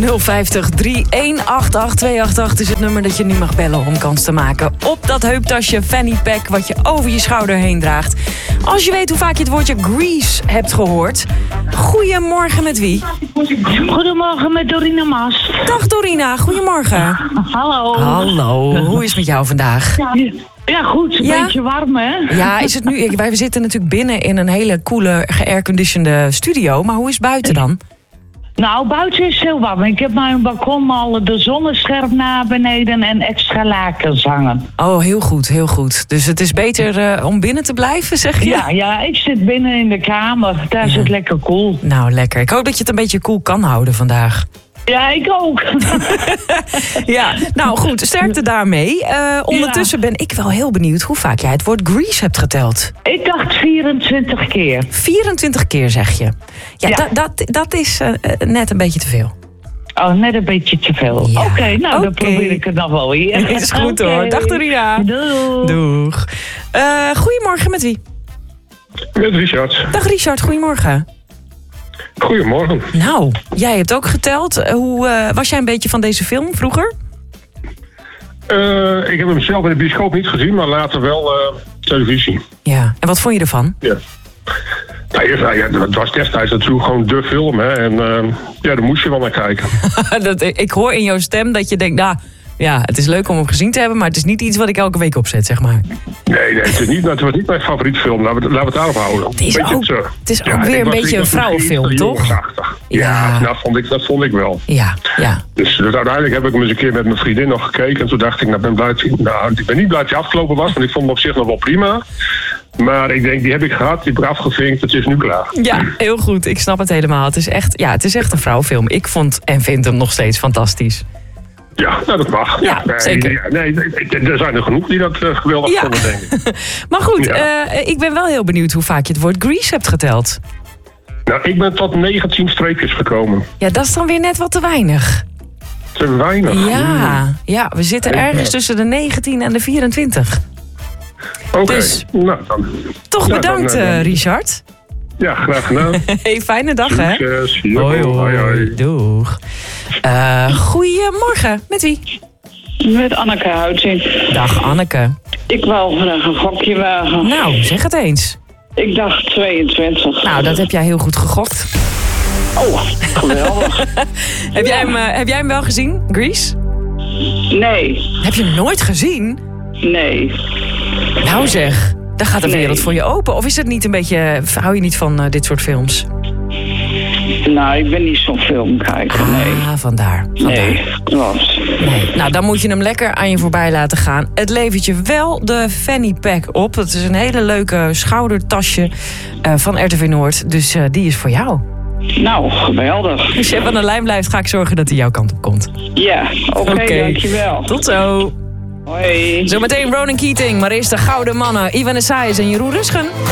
050 3188 288 is het nummer dat je nu mag bellen om kans te maken op dat heuptasje Fanny Pack wat je over je schouder heen draagt. Als je weet hoe vaak je het woordje Grease hebt gehoord. Goedemorgen, met wie? Goedemorgen, met Dorina Mas. Dag Dorina, goedemorgen. Hallo. Hallo, hoe is het met jou vandaag? Ja, goed. Een beetje warm, hè? Ja, is het nu? Wij zitten natuurlijk binnen in een hele coole, geairconditionede studio. Maar hoe is het buiten dan? Nou, buiten is heel warm. Ik heb mijn balkon al de zonnescherm naar beneden en extra lakens hangen. Oh, heel goed, heel goed. Dus het is beter om binnen te blijven, zeg je? Ja, ik zit binnen in de kamer. Daar is het lekker koel. Nou, lekker. Ik hoop dat je het een beetje koel kan houden vandaag. Ja, ik ook. Ja, nou goed, sterkte daarmee. Ondertussen ben ik wel heel benieuwd hoe vaak jij het woord Grease hebt geteld. Ik dacht 24 keer. 24 keer, zeg je. Ja. Dat is net een beetje te veel. Oh, net een beetje te veel. Ja. Oké, dan probeer ik het nog wel weer. Is goed hoor. Dag Dorina. Doei. Doeg. Goedemorgen, met wie? Met Richard. Dag Richard, goedemorgen. Goedemorgen. Nou, jij hebt ook geteld. Was jij een beetje van deze film vroeger? Ik heb hem zelf in de bioscoop niet gezien, maar later wel televisie. Ja, en wat vond je ervan? Ja. Het was destijds natuurlijk gewoon de film, hè. En daar moest je wel naar kijken. Ik hoor in jouw stem dat je denkt, nou, ja, het is leuk om hem gezien te hebben, maar het is niet iets wat ik elke week opzet, zeg maar. Nee, het was niet mijn favoriete film. Laten we het daarop houden. Het is ook weer een beetje een vrouwenfilm, toch? Ja, dat vond ik wel. Ja. Dus uiteindelijk heb ik hem eens een keer met mijn vriendin nog gekeken. En toen dacht ik, ik ben niet blij dat hij afgelopen was, want ik vond hem op zich nog wel prima. Maar ik denk, die heb ik gehad, die heb ik afgevinkt, het is nu klaar. Ja, heel goed. Ik snap het helemaal. Het is echt een vrouwenfilm. Ik vond en vind hem nog steeds fantastisch. Ja, dat mag. Ja, zeker. Er zijn er genoeg die dat geweldig vonden, denk ik. Maar goed, ik ben wel heel benieuwd hoe vaak je het woord Grease hebt geteld. Nou, ik ben tot 19 streepjes gekomen. Ja, dat is dan weer net wat te weinig. Te weinig? Ja, we zitten ergens tussen de 19 en de 24. Oké. Dus, nou, dan, toch bedankt, Richard. Ja, graag gedaan. Hey, fijne dag, hè? Succes. Hoi. Doeg. Goedemorgen, met wie? Met Anneke Huiting. Dag, Anneke. Ik wou graag een gokje wagen. Nou, zeg het eens. Ik dacht 22. Nou, dat heb jij heel goed gegokt. Oh, geweldig. Heb jij hem wel gezien, Grease? Nee. Heb je hem nooit gezien? Nee. Nou zeg, dan gaat de wereld voor je open. Of is het niet een beetje, hou je niet van dit soort films? Nou, ik ben niet zo'n filmkijker, nee. Vandaar. Nee, klopt. Nee. Nou, dan moet je hem lekker aan je voorbij laten gaan. Het levert je wel de Fanny Pack op. Het is een hele leuke schoudertasje van RTV Noord. Dus die is voor jou. Nou, geweldig. Als je even aan de lijn blijft, ga ik zorgen dat hij jouw kant op komt. Ja, oké, dankjewel. Tot zo. Hoi. Zometeen Ronan Keating, maar eerst de gouden mannen Ivan Esaias en Jeroen Rusgen.